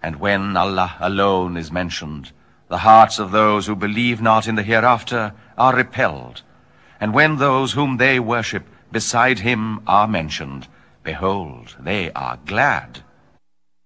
And when Allah alone is mentioned, the hearts of those who believe not in the hereafter are repelled. And when those whom they worship beside him are mentioned, behold, they are glad.